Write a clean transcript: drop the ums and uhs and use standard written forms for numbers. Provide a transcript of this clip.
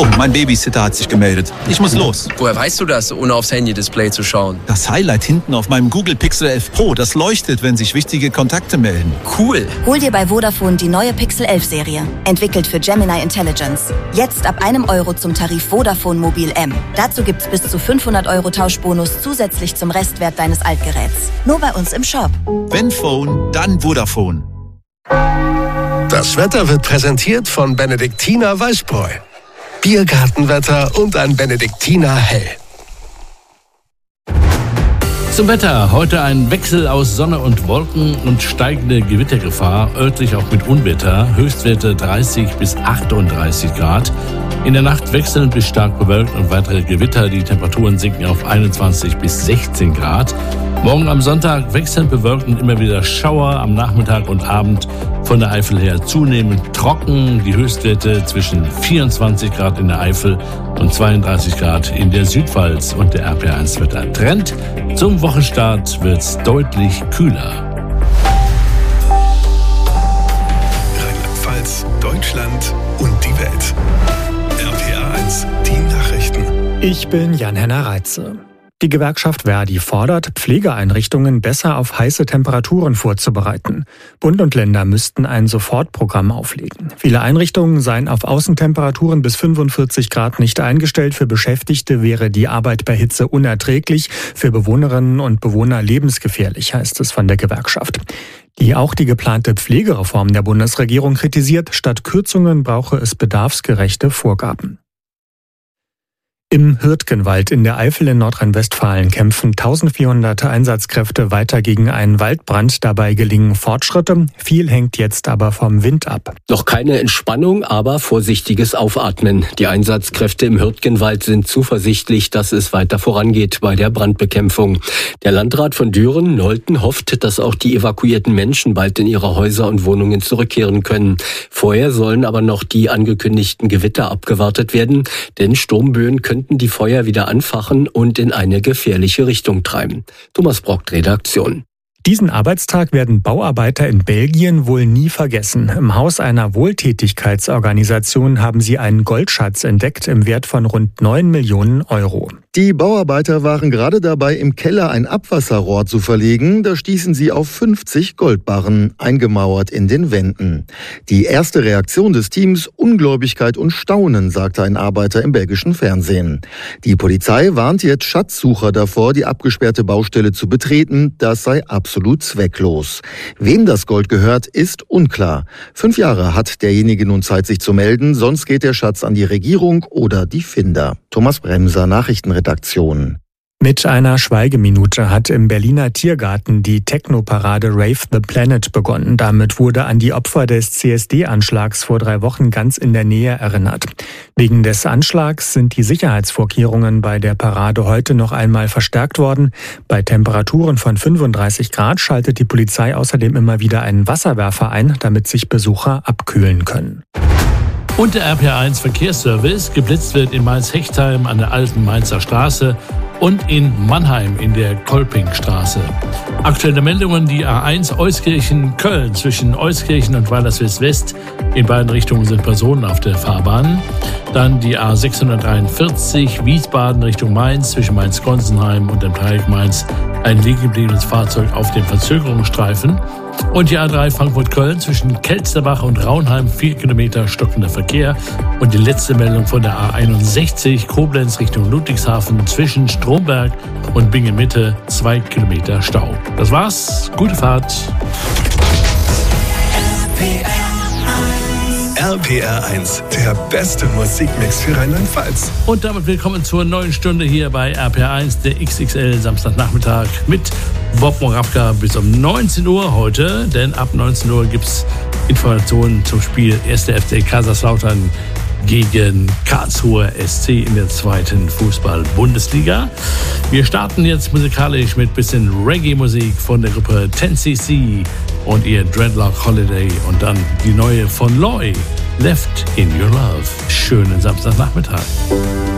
Oh, mein Babysitter hat sich gemeldet. Ich muss los. Woher weißt du das, ohne aufs Handy-Display zu schauen? Das Highlight hinten auf meinem Google Pixel 11 Pro, das leuchtet, wenn sich wichtige Kontakte melden. Cool. Hol dir bei Vodafone die neue Pixel 11 Serie. Entwickelt für Gemini Intelligence. Jetzt ab €1 zum Tarif Vodafone Mobil M. Dazu gibt's bis zu 500 € Tauschbonus zusätzlich zum Restwert deines Altgeräts. Nur bei uns im Shop. Wenn Phone, dann Vodafone. Das Wetter wird präsentiert von Benediktiner Weißbräu. Biergartenwetter und ein Benediktiner Hell. Zum Wetter. Heute ein Wechsel aus Sonne und Wolken und steigende Gewittergefahr, örtlich auch mit Unwetter, Höchstwerte 30 bis 38 Grad. In der Nacht wechselnd bis stark bewölkt und weitere Gewitter. Die Temperaturen sinken auf 21 bis 16 Grad. Morgen am Sonntag wechselnd bewölkt und immer wieder Schauer am Nachmittag und Abend. Von der Eifel her zunehmend trocken. Die Höchstwerte zwischen 24 Grad in der Eifel und 32 Grad in der Südpfalz. Und der RPR1-Wetter Trend. Zum Wochenstart wird's deutlich kühler. Rheinland-Pfalz, Deutschland und die Welt. RPR1, die Nachrichten. Ich bin Jan-Henner Reitze. Die Gewerkschaft Verdi fordert, Pflegeeinrichtungen besser auf heiße Temperaturen vorzubereiten. Bund und Länder müssten ein Sofortprogramm auflegen. Viele Einrichtungen seien auf Außentemperaturen bis 45 Grad nicht eingestellt. Für Beschäftigte wäre die Arbeit bei Hitze unerträglich, für Bewohnerinnen und Bewohner lebensgefährlich, heißt es von der Gewerkschaft. Die auch die geplante Pflegereform der Bundesregierung kritisiert. Statt Kürzungen brauche es bedarfsgerechte Vorgaben. Im Hürtgenwald in der Eifel in Nordrhein-Westfalen kämpfen 1400 Einsatzkräfte weiter gegen einen Waldbrand. Dabei gelingen Fortschritte. Viel hängt jetzt aber vom Wind ab. Noch keine Entspannung, aber vorsichtiges Aufatmen. Die Einsatzkräfte im Hürtgenwald sind zuversichtlich, dass es weiter vorangeht bei der Brandbekämpfung. Der Landrat von Düren, Nolten, hofft, dass auch die evakuierten Menschen bald in ihre Häuser und Wohnungen zurückkehren können. Vorher sollen aber noch die angekündigten Gewitter abgewartet werden, denn Sturmböen könnten die Feuer wieder anfachen und in eine gefährliche Richtung treiben. Thomas Brockt, Redaktion. Diesen Arbeitstag werden Bauarbeiter in Belgien wohl nie vergessen. Im Haus einer Wohltätigkeitsorganisation haben sie einen Goldschatz entdeckt im Wert von rund 9 Millionen €. Die Bauarbeiter waren gerade dabei, im Keller ein Abwasserrohr zu verlegen. Da stießen sie auf 50 Goldbarren, eingemauert in den Wänden. Die erste Reaktion des Teams: Ungläubigkeit und Staunen, sagte ein Arbeiter im belgischen Fernsehen. Die Polizei warnt jetzt Schatzsucher davor, die abgesperrte Baustelle zu betreten. Das sei absolut zwecklos. Wem das Gold gehört, ist unklar. 5 Jahre hat derjenige nun Zeit, sich zu melden, sonst geht der Schatz an die Regierung oder die Finder. Thomas Bremser, Nachrichtenredaktion. Mit einer Schweigeminute hat im Berliner Tiergarten die Techno-Parade Rave the Planet begonnen. Damit wurde an die Opfer des CSD-Anschlags vor 3 Wochen ganz in der Nähe erinnert. Wegen des Anschlags sind die Sicherheitsvorkehrungen bei der Parade heute noch einmal verstärkt worden. Bei Temperaturen von 35 Grad schaltet die Polizei außerdem immer wieder einen Wasserwerfer ein, damit sich Besucher abkühlen können. Und der RPR1 Verkehrsservice. Geblitzt wird in Mainz-Hechtheim an der alten Mainzer Straße und in Mannheim in der Kolpingstraße. Aktuelle Meldungen: die A1 Euskirchen-Köln zwischen Euskirchen und Weilerswist-West. In beiden Richtungen sind Personen auf der Fahrbahn. Dann die A643 Wiesbaden Richtung Mainz zwischen Mainz-Gonsenheim und dem Dreieck Mainz. Ein liegengebliebenes Fahrzeug auf dem Verzögerungsstreifen. Und die A3 Frankfurt-Köln zwischen Kelsterbach und Raunheim 4 Kilometer stockender Verkehr. Und die letzte Meldung von der A61 Koblenz Richtung Ludwigshafen zwischen Stromberg und Bingen-Mitte 2 Kilometer Stau. Das war's. Gute Fahrt. RPR1, der beste Musikmix für Rheinland-Pfalz. Und damit willkommen zur neuen Stunde hier bei RPR1, der XXL Samstagnachmittag mit Bob Moravka bis um 19 Uhr heute. Denn ab 19 Uhr gibt's Informationen zum Spiel 1. FC Kaiserslautern gegen Karlsruher SC in der 2. Fußball-Bundesliga. Wir starten jetzt musikalisch mit bisschen Reggae-Musik von der Gruppe 10cc und ihr Dreadlock Holiday und dann die neue von Loy, Left in Your Love. Schönen Samstagnachmittag.